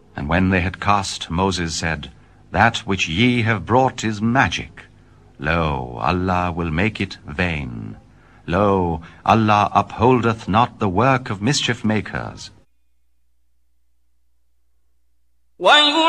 And when they had cast, Moses said, That which ye have brought is magic. Lo, Allah will make it vain. Lo, Allah upholdeth not the work of mischief makers.